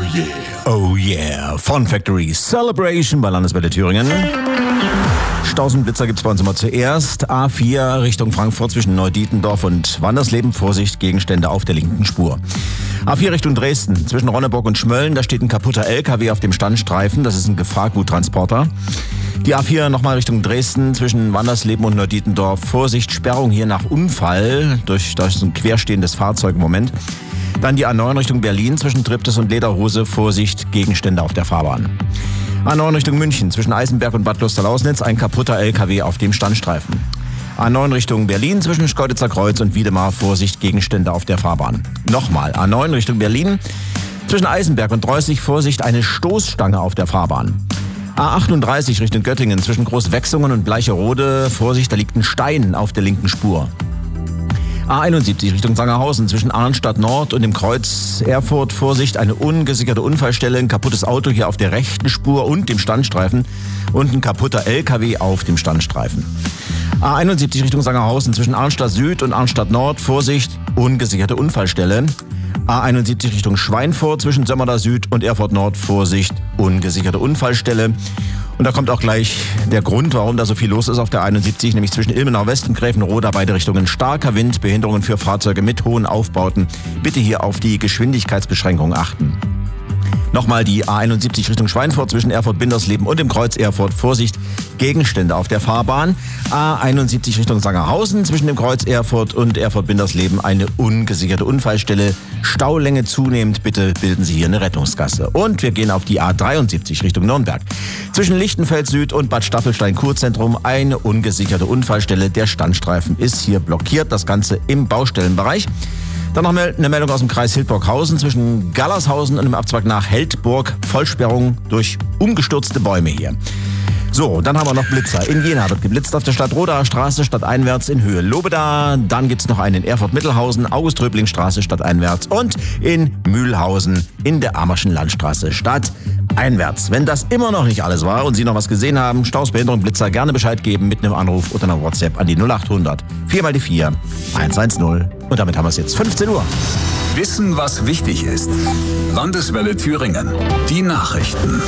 Oh yeah. Fun Factory Celebration bei Landeswelle Thüringen. Staus und Blitzer gibt's bei uns immer zuerst. A4 Richtung Frankfurt zwischen Neudietendorf und Wandersleben. Vorsicht, Gegenstände auf der linken Spur. A4 Richtung Dresden zwischen Ronneburg und Schmölln. Da steht ein kaputter LKW auf dem Standstreifen. Das ist ein Gefahrguttransporter. Die A4 nochmal Richtung Dresden zwischen Wandersleben und Neudietendorf. Vorsicht, Sperrung hier nach Unfall durch so ein querstehendes Fahrzeug im Moment. Dann die A9 Richtung Berlin zwischen Triptis und Lederhose. Vorsicht, Gegenstände auf der Fahrbahn. A9 Richtung München zwischen Eisenberg und Bad Loster-Lausnitz. Ein kaputter LKW auf dem Standstreifen. A9 Richtung Berlin zwischen Schkeuditzer Kreuz und Wiedemar. Vorsicht, Gegenstände auf der Fahrbahn. Nochmal A9 Richtung Berlin zwischen Eisenberg und Dreußig. Vorsicht, eine Stoßstange auf der Fahrbahn. A38 Richtung Göttingen zwischen Großwechsungen und Bleicherode. Vorsicht, da liegt ein Stein auf der linken Spur. A71 Richtung Sangerhausen zwischen Arnstadt Nord und dem Kreuz Erfurt. Vorsicht, eine ungesicherte Unfallstelle, ein kaputtes Auto hier auf der rechten Spur und dem Standstreifen und ein kaputter LKW auf dem Standstreifen. A71 Richtung Sangerhausen zwischen Arnstadt Süd und Arnstadt Nord. Vorsicht, ungesicherte Unfallstelle. A71 Richtung Schweinfurt zwischen Sömmerda Süd und Erfurt Nord. Vorsicht, ungesicherte Unfallstelle. Und da kommt auch gleich der Grund, warum da so viel los ist auf der 71, nämlich zwischen Ilmenau West und Gräfenroda, beide Richtungen starker Wind, Behinderungen für Fahrzeuge mit hohen Aufbauten. Bitte hier auf die Geschwindigkeitsbeschränkung achten. Nochmal die A71 Richtung Schweinfurt zwischen Erfurt-Bindersleben und dem Kreuz Erfurt. Vorsicht, Gegenstände auf der Fahrbahn. A71 Richtung Sangerhausen zwischen dem Kreuz Erfurt und Erfurt-Bindersleben eine ungesicherte Unfallstelle. Staulänge zunehmend, bitte bilden Sie hier eine Rettungsgasse. Und wir gehen auf die A73 Richtung Nürnberg. Zwischen Lichtenfeld Süd und Bad Staffelstein-Kurzentrum eine ungesicherte Unfallstelle. Der Standstreifen ist hier blockiert, das Ganze im Baustellenbereich. Dann noch eine Meldung aus dem Kreis Hildburghausen zwischen Gallershausen und dem Abzweig nach Heldburg. Vollsperrung durch umgestürzte Bäume hier. So, dann haben wir noch Blitzer. In Jena wird geblitzt auf der Stadtrodaer Straße stadteinwärts in Höhe Lobeda. Dann gibt's noch einen in Erfurt-Mittelhausen, August-Röbling-Straße stadteinwärts und in Mühlhausen in der Ammerschen Landstraße stadteinwärts. Wenn das immer noch nicht alles war und Sie noch was gesehen haben, Staus, Behinderung, Blitzer, gerne Bescheid geben mit einem Anruf oder einer WhatsApp an die 0800 4x4 110. Und damit haben wir es jetzt 15 Uhr. Wissen, was wichtig ist. Landeswelle Thüringen. Die Nachrichten.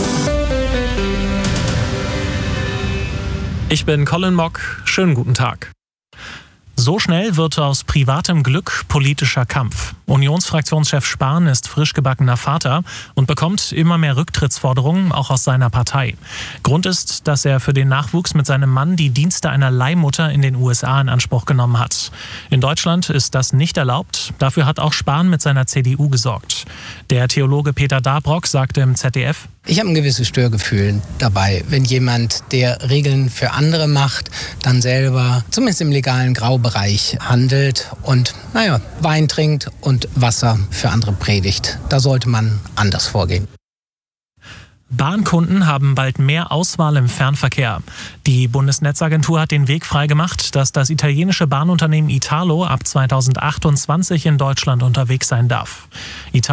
Ich bin Colin Mock. Schönen guten Tag. So schnell wird aus privatem Glück politischer Kampf. Unionsfraktionschef Spahn ist frisch gebackener Vater und bekommt immer mehr Rücktrittsforderungen, auch aus seiner Partei. Grund ist, dass er für den Nachwuchs mit seinem Mann die Dienste einer Leihmutter in den USA in Anspruch genommen hat. In Deutschland ist das nicht erlaubt. Dafür hat auch Spahn mit seiner CDU gesorgt. Der Theologe Peter Dabrock sagte im ZDF: Ich habe ein gewisses Störgefühl dabei, wenn jemand, der Regeln für andere macht, dann selber zumindest im legalen Graubereich handelt und, Wein trinkt und Wasser für andere predigt. Da sollte man anders vorgehen. Bahnkunden haben bald mehr Auswahl im Fernverkehr. Die Bundesnetzagentur hat den Weg freigemacht, dass das italienische Bahnunternehmen Italo ab 2028 in Deutschland unterwegs sein darf.